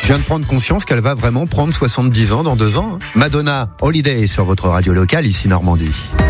Je viens de prendre conscience qu'elle va vraiment prendre 70 ans dans 2 ans. Madonna, Holiday sur votre radio locale, ici Normandie.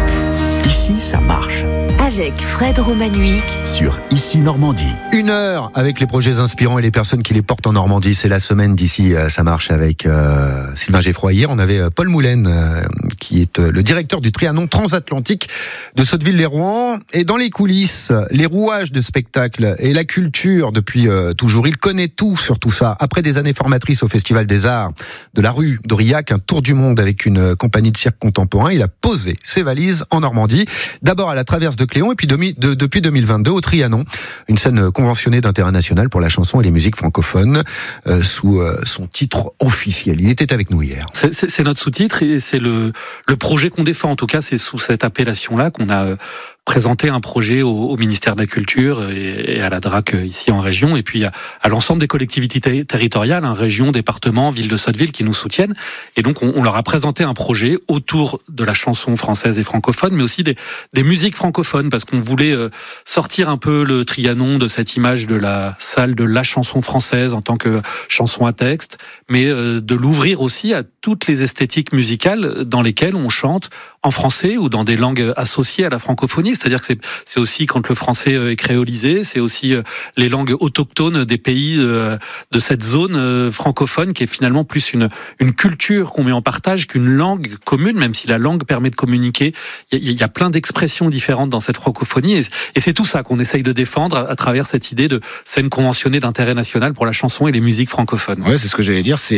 Ici, ça marche. Avec Fred Romanuic Sur Ici Normandie. 1 heure avec les projets inspirants et les personnes qui les portent en Normandie. C'est la semaine d'ici, ça marche avec Sylvain Geffroy. Hier, on avait Paul Moulaine, qui est le directeur du Trianon transatlantique de Sotteville-lès-Rouen. Et dans les coulisses, les rouages de spectacle et la culture depuis toujours. Il connaît tout sur tout ça. Après des années formatrices au Festival des Arts de la rue d'Aurillac, un tour du monde avec une compagnie de cirque contemporain, il a posé ses valises en Normandie. D'abord à la Traverse de Cléon et puis depuis 2022 au Trianon, une scène conventionnée d'intérêt national pour la chanson et les musiques francophones sous son titre officiel. Il était avec nous hier. C'est notre sous-titre et c'est le projet qu'on défend. En tout cas, c'est sous cette appellation-là qu'on a présenté un projet au ministère de la Culture et à la DRAC ici en région, et puis à l'ensemble des collectivités territoriales, régions, départements, villes de Sotteville qui nous soutiennent. Et donc on leur a présenté un projet autour de la chanson française et francophone, mais aussi des musiques francophones, parce qu'on voulait sortir un peu le Trianon de cette image de la salle de la chanson française en tant que chanson à texte, mais de l'ouvrir aussi à toutes les esthétiques musicales dans lesquelles on chante en français ou dans des langues associées à la francophonie. C'est-à-dire que c'est aussi quand le français est créolisé, c'est aussi les langues autochtones des pays de cette zone francophone qui est finalement plus une culture qu'on met en partage qu'une langue commune, même si la langue permet de communiquer. Il y a plein d'expressions différentes dans cette francophonie et c'est tout ça qu'on essaye de défendre à travers cette idée de scène conventionnée d'intérêt national pour la chanson et les musiques francophones. Ouais, c'est ce que j'allais dire, c'est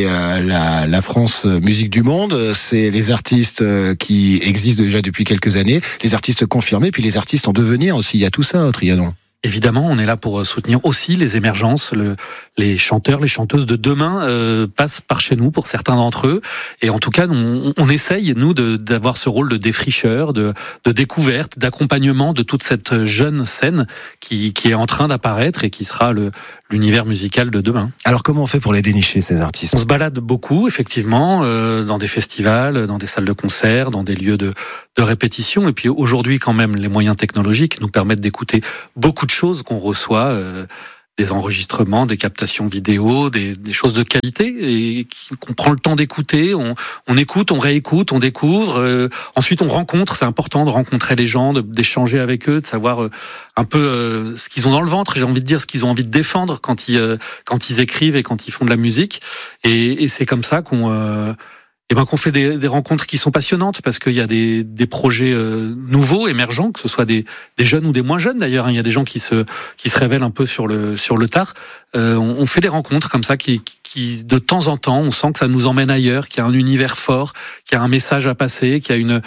la France musique du monde, c'est les artistes qui existent déjà depuis quelques années, les artistes confirmés, puis les artistes en devenir aussi. Il y a tout ça au Trianon. Évidemment, on est là pour soutenir aussi les émergences. Les chanteurs, les chanteuses de demain passent par chez nous pour certains d'entre eux. Et en tout cas, on essaye, nous, d'avoir ce rôle de défricheur, de découverte, d'accompagnement de toute cette jeune scène qui est en train d'apparaître et qui sera l'univers musical de demain. Alors comment on fait pour les dénicher, ces artistes ? On se balade beaucoup, effectivement, dans des festivals, dans des salles de concert, dans des lieux de répétition. Et puis aujourd'hui, quand même, les moyens technologiques nous permettent d'écouter beaucoup de choses qu'on reçoit, des enregistrements, des captations vidéo, des choses de qualité et qu'on prend le temps d'écouter. On écoute, on réécoute, on découvre. Ensuite, on rencontre. C'est important de rencontrer les gens, d'échanger avec eux, de savoir un peu ce qu'ils ont dans le ventre. J'ai envie de dire ce qu'ils ont envie de défendre quand ils écrivent et quand ils font de la musique. Et c'est comme ça qu'on fait des rencontres qui sont passionnantes, parce qu'il y a des projets nouveaux, émergents, que ce soit des jeunes ou des moins jeunes d'ailleurs. Il y a des gens qui se révèlent un peu sur le tard. On fait des rencontres comme ça qui de temps en temps, on sent que ça nous emmène ailleurs, qu'il y a un univers fort, qu'il y a un message à passer, qu'il y a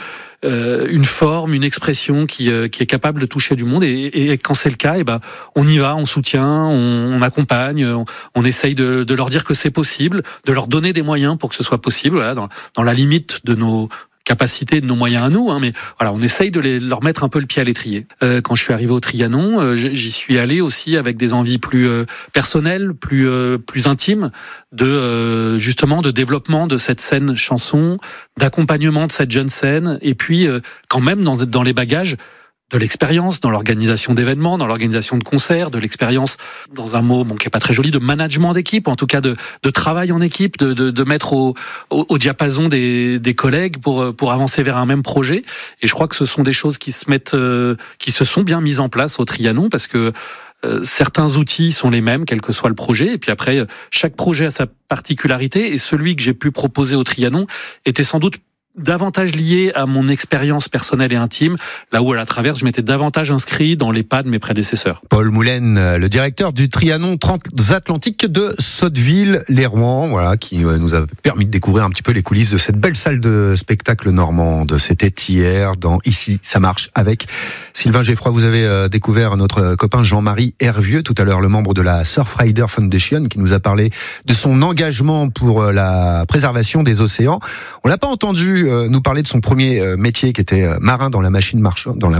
une forme, une expression qui est capable de toucher du monde. Et quand c'est le cas, on y va, on soutient, on accompagne, on essaye de leur dire que c'est possible, de leur donner des moyens pour que ce soit possible, voilà, dans la limite de nos capacités, de nos moyens à nous, mais voilà, on essaye de leur mettre un peu le pied à l'étrier. Quand je suis arrivé au Trianon, j'y suis allé aussi avec des envies plus personnelles, plus intimes, justement de développement de cette scène chanson, d'accompagnement de cette jeune scène, et puis quand même dans les bagages de l'expérience dans l'organisation d'événements, dans l'organisation de concerts, de l'expérience, dans un mot qui est pas très joli, de management d'équipe, en tout cas de travail en équipe, de mettre au diapason des collègues pour avancer vers un même projet. Et je crois que ce sont des choses qui se sont bien mises en place au Trianon, parce que certains outils sont les mêmes, quel que soit le projet. Et puis après, chaque projet a sa particularité. Et celui que j'ai pu proposer au Trianon était sans doute davantage lié à mon expérience personnelle et intime, là où à la Traverse, je m'étais davantage inscrit dans les pas de mes prédécesseurs. Paul Moulaine, le directeur du Trianon transatlantique de Sotteville-lès-Rouen, voilà, qui nous a permis de découvrir un petit peu les coulisses de cette belle salle de spectacle normande. C'était hier dans Ici, ça marche avec Sylvain Geffroy. Vous avez découvert notre copain Jean-Marie Hervieux, tout à l'heure, le membre de la Surfrider Foundation, qui nous a parlé de son engagement pour la préservation des océans. On l'a pas entendu nous parler de son premier métier, qui était marin dans la marine marchande, dans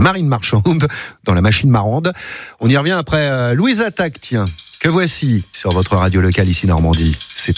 la machine marande. On y revient après Louise Attaque, tiens, que voici sur votre radio locale ici Normandie. C'est